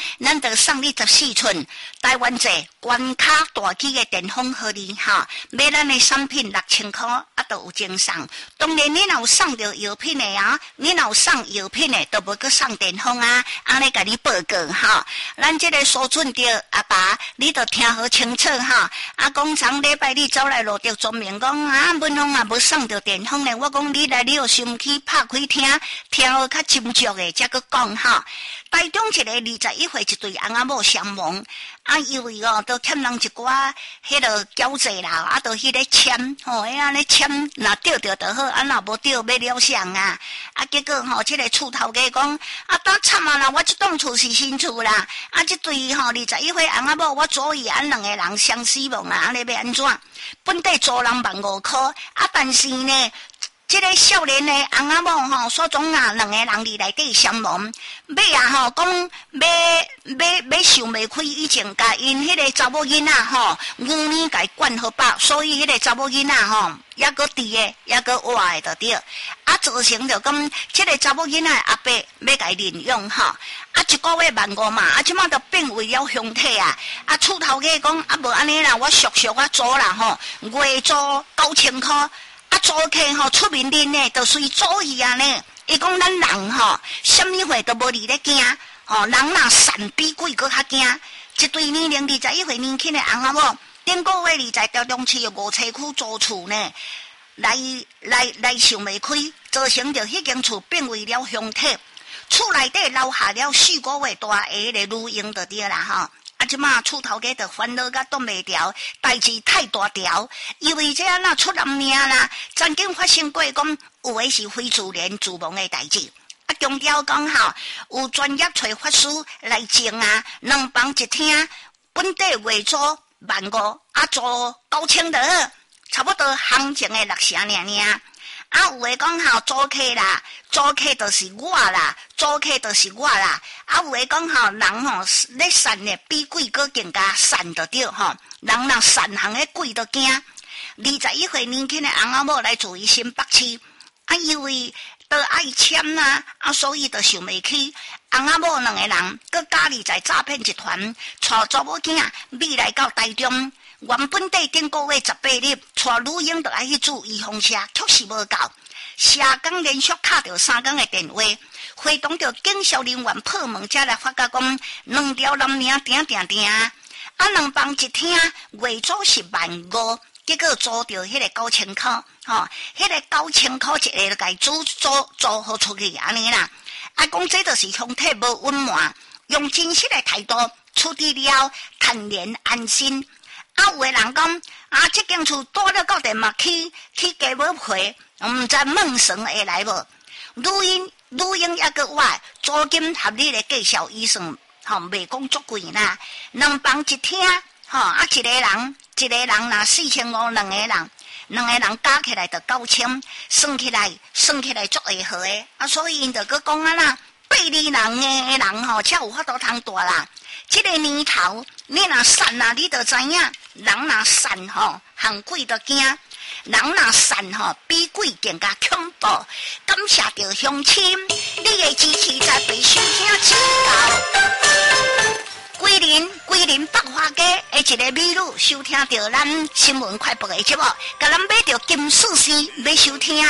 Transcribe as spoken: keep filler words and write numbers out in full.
咱得送你十四寸台湾制关卡大机的电风给你哈，买咱的产品六千块，啊都有赠送。当然你若有送到药品的啊，你若有送药品的，都无去送电风啊，安尼甲你报告哈。咱这个苏准着阿爸，你都听好清楚哈。啊，讲上礼拜你走来路着专门讲啊，文峰啊无送到电风呢，我讲你来你有心去拍开听，听好较斟酌的，才去讲哈。台中一个二十一岁一对翁仔某相忘，啊，因为哦都欠人一寡迄个缴税啦，啊，都迄个签，吼，迄安尼签，若对着就好，啊，若无对要了相啊，啊，结果吼，即、這个厝头家讲，啊，当惨啊啦，我即栋厝是新厝啦，啊，即对吼二十一岁翁仔某，我左右安两个人相死亡啊，安尼要安怎？本地租人万五箍，啊，但是呢。这个少年的翁仔某吼，所总啊，两个人伫内底相忘，尾啊吼讲要要要想袂开，以前甲因迄个查某囡仔吼，五年甲伊管好饱，所以迄个查某囡仔吼，抑个伫诶，抑个活诶就对。啊，造成着讲，即个查某囡仔阿伯要甲伊领养吼，啊一个月万五嘛，啊即马都变为了兄弟啊，啊厝头家讲啊无安尼啦，我俗俗啊租啦吼，月租九千箍。啊，租客吼出面恁呢，就随租去啊呢。伊讲咱人吼，什么话都无伫咧惊，吼人若善比鬼搁较惊。一对年龄二十一岁年轻的翁仔某，顶个月伫在台中市五车区租厝呢，来来来想袂开，造成着迄间厝变为了凶体。厝内底留下了四个月大个迄个女婴就对啦吼。啊，即马厝头家就烦恼甲挡袂牢，代志太大条，因为这样那出人命啦，曾经发生过讲有诶是非自然死亡诶代志。啊，强调讲吼，有专业找法师来证啊，两房一厅，本地月租万五，啊租九千多，差不多行情诶六成尔尔。啊，有诶讲吼租客啦，租客就是我啦，租客就是我啦。啊，有诶讲吼人吼咧善咧比鬼搁更加善得着吼，人若善行诶鬼都惊。二十一岁年轻诶翁仔某来自于新北市，啊，因为都爱签呐，啊，所以就想袂起。翁仔某两个人搁加入在诈骗集团，带查某囝尾来到台中。原本地顶个月十八日，带女婴就爱去做预防车，确实无够。下工连续敲着三工的电话，会动着警消人员破门，才来发觉讲两条男命定定定，啊，两房一厅月租是万五，结果租着迄个九千块，吼，迄个九千块一个甲租租租好出去安尼啦。啊，讲这就是兄弟无温暖，用真实的态度处理了，坦然安心。啊，有诶人讲啊，这间厝住了到底嘛去去加无赔，毋知梦神会来无？女婴女婴抑个我租金合理的介绍医生，吼袂讲足贵啦，两房一厅，吼啊一个人一个人若四千五，两个人两个人加起来就九千，算起来算起来足会好诶，啊所以因就佮讲啊啦，八二人诶人吼才有法度通大啦。这个年头，你若善啊，你就知影，人若善吼，行鬼就惊；人若善吼，比鬼更加恐怖。感谢着乡亲，你的支持才被收听指教。桂林桂林百花街的一个美女收听着咱新闻快报的节目，甲咱买着金丝丝要收听。